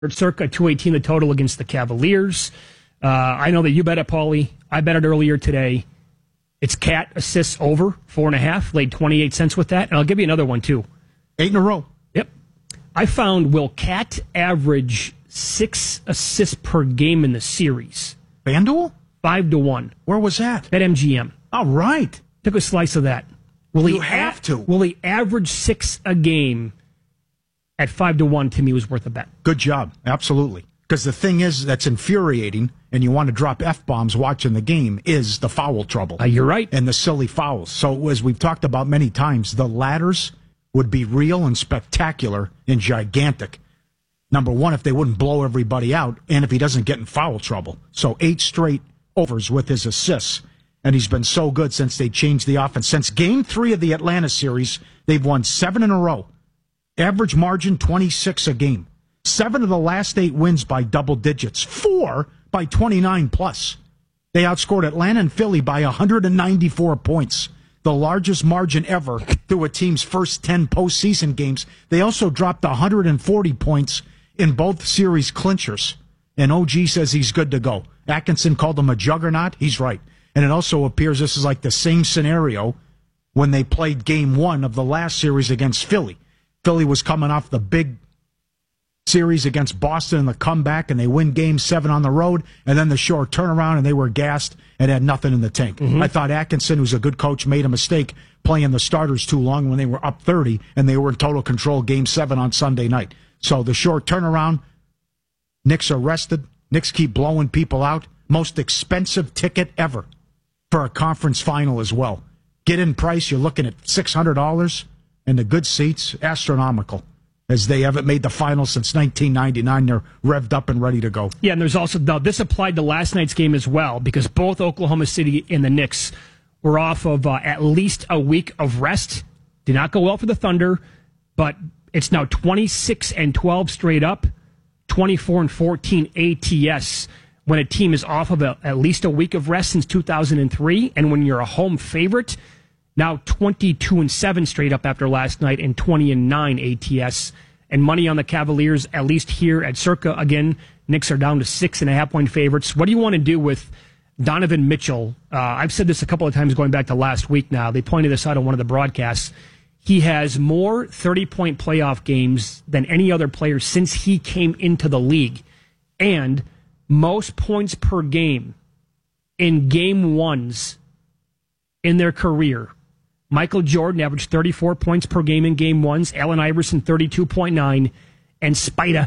Circa 218 the total against the Cavaliers. I know that you bet it, Paulie. I bet it earlier today. It's Cat assists over 4.5. Laid 28 cents with that. And I'll give you another one, too. 8 in a row. Yep. I found will Cat average 6 assists per game in the series? FanDuel? 5-1. Where was that? At MGM. All right. Took a slice of that. Will you have to. Will he average 6 a game at 5-1? To me, was worth a bet. Good job. Absolutely. Because the thing is that's infuriating, and you want to drop F-bombs watching the game, is the foul trouble. You're right. And the silly fouls. So as we've talked about many times, the ladders would be real and spectacular and gigantic. Number one, if they wouldn't blow everybody out, and if he doesn't get in foul trouble. So 8 straight overs with his assists. And he's been so good since they changed the offense. Since Game 3 of the Atlanta series, they've won 7 in a row. Average margin, 26 a game. 7 of the last 8 wins by double digits. 4 by 29 plus. They outscored Atlanta and Philly by 194 points. The largest margin ever through a team's first 10 postseason games. They also dropped 140 points in both series clinchers. And OG says he's good to go. Atkinson called him a juggernaut. He's right. And it also appears this is like the same scenario when they played Game 1 of the last series against Philly. Philly was coming off the big series against Boston in the comeback, and they win Game 7 on the road, and then the short turnaround, and they were gassed and had nothing in the tank. Mm-hmm. I thought Atkinson, who's a good coach, made a mistake playing the starters too long when they were up 30, and they were in total control Game 7 on Sunday night. So the short turnaround, Knicks are rested. Knicks keep blowing people out. Most expensive ticket ever for a conference final as well. Get in price, you're looking at $600, and the good seats, astronomical. As they haven't made the finals since 1999. They're revved up and ready to go. Yeah, and there's also, now this applied to last night's game as well, because both Oklahoma City and the Knicks were off of at least a week of rest. Did not go well for the Thunder, but it's now 26-12 straight up, 24-14 ATS when a team is off of at least a week of rest since 2003, and when you're a home favorite, now 22-7 straight up after last night and 20-9 ATS. And money on the Cavaliers, at least here at Circa. Again, Knicks are down to 6.5-point favorites. What do you want to do with Donovan Mitchell? I've said this a couple of times going back to last week now. They pointed this out on one of the broadcasts. He has more 30-point playoff games than any other player since he came into the league. And most points per game in Game 1s in their career. Michael Jordan averaged 34 points per game in Game 1s. Allen Iverson, 32.9. And Spida,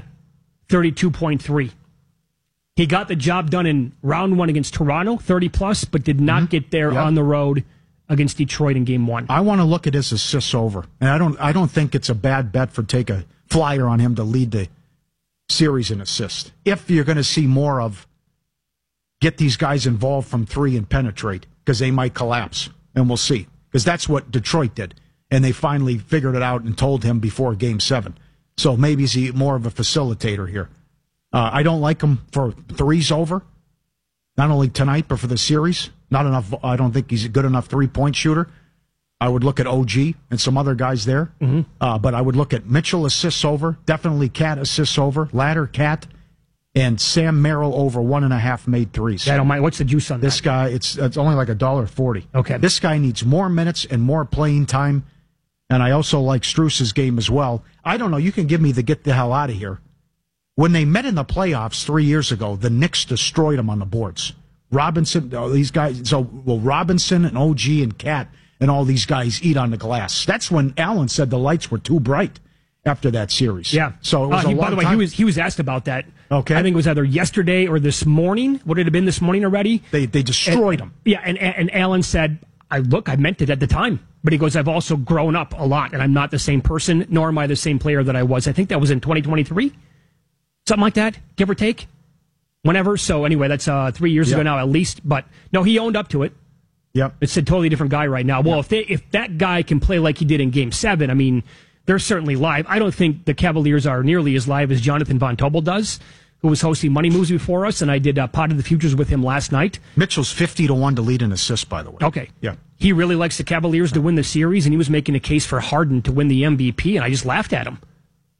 32.3. He got the job done in round 1 against Toronto, 30-plus, but did not get there on the road against Detroit in Game 1. I want to look at his assists over. And I don't think it's a bad bet for take a flyer on him to lead the series in assists. If you're going to see more of get these guys involved from 3 and penetrate, because they might collapse, and we'll see. Because that's what Detroit did, and they finally figured it out and told him before Game 7. So maybe he's more of a facilitator here. I don't like him for threes over, not only tonight, but for the series. Not enough. I don't think he's a good enough three-point shooter. I would look at OG and some other guys there. Mm-hmm. But I would look at Mitchell assists over, definitely Cat assists over, ladder Cat, and Sam Merrill over 1.5 made threes. I don't mind. What's the juice on this guy? It's only like $1.40. Okay. This guy needs more minutes and more playing time. And I also like Strus's game as well. I don't know. You can give me the get the hell out of here. When they met in the playoffs 3 years ago, the Knicks destroyed them on the boards. Robinson, these guys. So will Robinson and OG and Cat and all these guys eat on the glass? That's when Allen said the lights were too bright after that series. Yeah. So it was a long by the way, time. he was asked about that. Okay. I think it was either yesterday or this morning. Would it have been this morning already? They destroyed him. Yeah, and Allen said, I meant it at the time. But he goes, I've also grown up a lot, and I'm not the same person, nor am I the same player that I was. I think that was in 2023. Something like that, give or take. Whenever. So anyway, that's 3 years ago now at least. But no, he owned up to it. Yep. It's a totally different guy right now. Well, if that guy can play like he did in Game 7, I mean, they're certainly live. I don't think the Cavaliers are nearly as live as Jonathan Von Tobel does, who was hosting Money Moves before us, and I did Pot of the Futures with him last night. Mitchell's 50-1 to lead an assist, by the way. Okay. Yeah. He really likes the Cavaliers to win the series, and he was making a case for Harden to win the MVP, and I just laughed at him.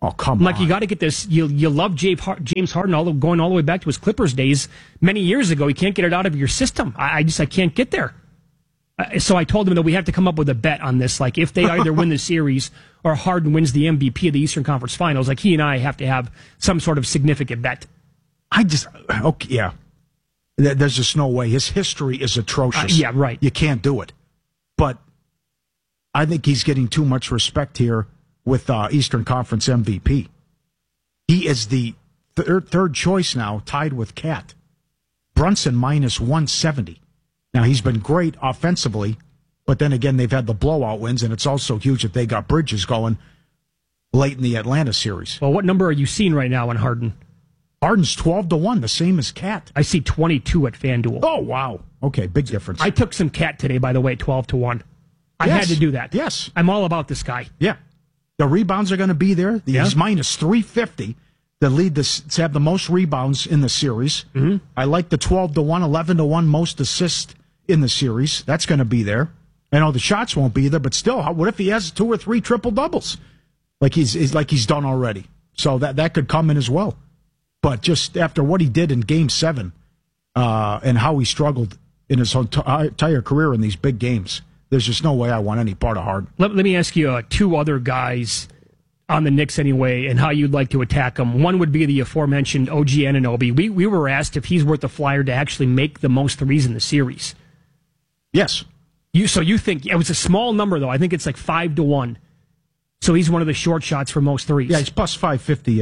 Oh, come Like, on. you got to get this. You love James Harden, going all the way back to his Clippers days many years ago. You can't get it out of your system. I can't get there. So I told him that we have to come up with a bet on this. Like, if they either win the series or Harden wins the MVP of the Eastern Conference Finals, like, he and I have to have some sort of significant bet. Okay, yeah. There's just no way. His history is atrocious. Yeah, right. You can't do it. But I think he's getting too much respect here with Eastern Conference MVP. He is the third choice now, tied with Cat. Brunson minus 170. Now, he's been great offensively, but then again, they've had the blowout wins, and it's also huge that they got Bridges going late in the Atlanta series. Well, what number are you seeing right now on Harden? Harden's 12-1, the same as Cat. I see 22 at FanDuel. Oh, wow. Okay, big difference. I took some Cat today, by the way, 12-1. I had to do that. Yes. I'm all about this guy. Yeah. The rebounds are going to be there. He's minus 350 to lead to have the most rebounds in the series. Mm-hmm. I like the 12-1, 11-1 most assists in the series. That's going to be there. I know the shots won't be there, but still, what if he has 2 or 3 triple doubles, like he's done already? So that could come in as well. But just after what he did in Game 7 and how he struggled in his entire career in these big games, there's just no way I want any part of Harden. Let me ask you 2 other guys on the Knicks anyway, and how you'd like to attack them. One would be the aforementioned OG Anunoby. We were asked if he's worth a flyer to actually make the most threes in the series. Yes. So you think it was a small number though? I think it's like 5-1. So he's one of the short shots for most threes. Yeah, he's plus 550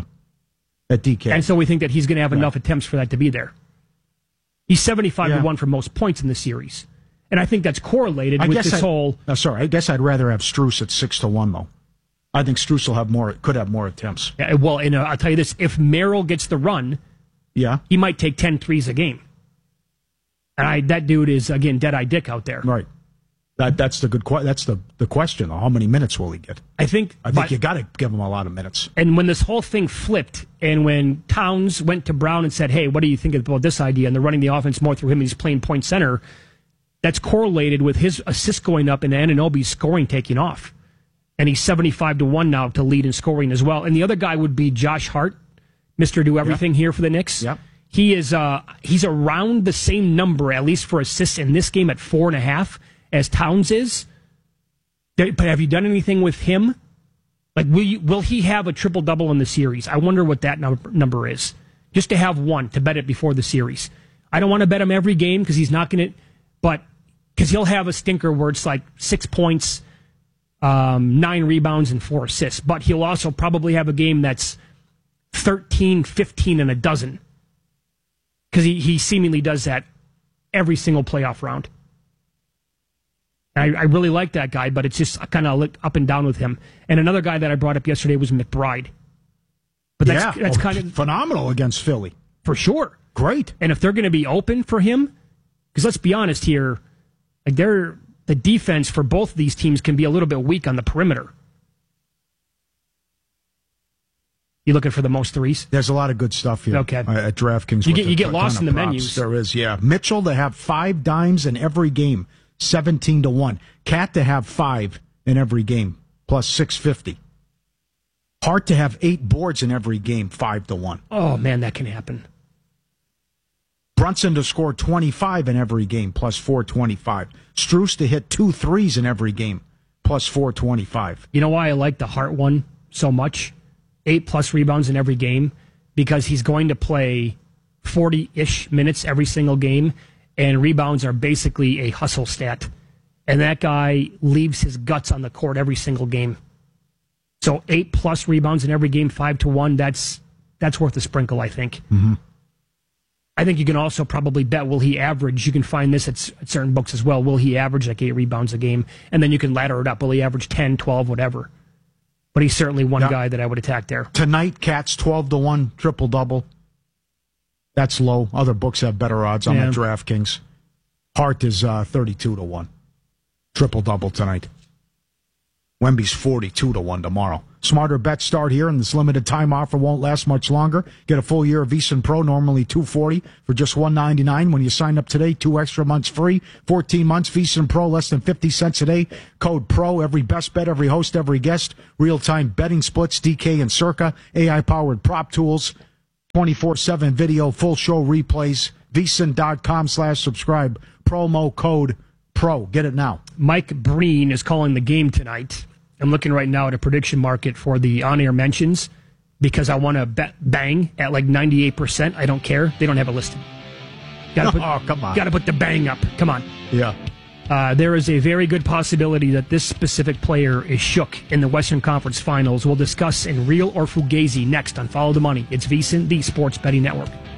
at DK. And so we think that he's going to have enough attempts for that to be there. He's 75-1 for most points in the series. And I think that's correlated with this whole... I guess I'd rather have Strus at 6-1, though. I think Strus could have more attempts. Yeah, well, and I'll tell you this, if Merrill gets the run, he might take 10 threes a game. And that dude is, again, Dead-Eye Dick out there. Right. That's the question. How many minutes will he get? I think you got to give him a lot of minutes. And when this whole thing flipped, and when Towns went to Brown and said, "Hey, what do you think about this idea?" and they're running the offense more through him, and he's playing point center, that's correlated with his assists going up and Anunoby's scoring taking off. And he's 75-1 now to lead in scoring as well. And the other guy would be Josh Hart, Mr. Do Everything here for the Knicks. Yep. He is he's around the same number, at least for assists in this game, at 4.5 as Towns is. But have you done anything with him? Like, will he have a triple-double in the series? I wonder what that number is. Just to have one, to bet it before the series. I don't want to bet him every game because he's not going to, but because he'll have a stinker where it's like 6 points, 9 rebounds, and 4 assists. But he'll also probably have a game that's 13, 15, and a dozen. Because he seemingly does that every single playoff round. I really like that guy, but it's just kind of up and down with him. And another guy that I brought up yesterday was McBride. But that's kind of phenomenal against Philly. For sure. Great. And if they're going to be open for him, because let's be honest here, like the defense for both of these teams can be a little bit weak on the perimeter. You looking for the most threes? There's a lot of good stuff here. Okay. At DraftKings. You get lost in the menus. There is, yeah. Mitchell to have 5 dimes in every game, 17-1. Cat to have 5 in every game, plus 650. Hart to have 8 boards in every game, 5-1. Oh man, that can happen. Brunson to score 25 in every game, plus 425. Strus to hit 2 threes in every game, plus 425. You know why I like the Hart one so much? 8+ rebounds in every game, because he's going to play 40-ish minutes every single game, and rebounds are basically a hustle stat. And that guy leaves his guts on the court every single game. So 8+ rebounds in every game, 5-1, that's worth a sprinkle, I think. Mm-hmm. I think you can also probably bet, will he average, you can find this at certain books as well, will he average like 8 rebounds a game? And then you can ladder it up. Will he average 10, 12, whatever? But he's certainly one guy that I would attack there. Tonight, Cat's 12-1 triple-double. That's low. Other books have better odds on the DraftKings. Hart is 32-1. Triple-double tonight. Wemby's 42-1 tomorrow. Smarter bets start here, and this limited time offer won't last much longer. Get a full year of VSiN Pro, normally $240 for just $199 when you sign up today. 2 extra months free. 14 months VSiN Pro, less than 50 cents a day. Code PRO. Every best bet, every host, every guest. Real-time betting splits, DK and Circa. AI-powered prop tools. 24/7 video, full show replays. VSiN.com/subscribe. Promo code PRO. Get it now. Mike Breen is calling the game tonight. I'm looking right now at a prediction market for the on-air mentions because I want to bet bang at like 98%. I don't care. They don't have it listed. Come on. Got to put the bang up. Come on. Yeah. There is a very good possibility that this specific player is shook in the Western Conference Finals. We'll discuss in Real or Fugazi next on Follow the Money. It's VSiN, the Sports Betting Network.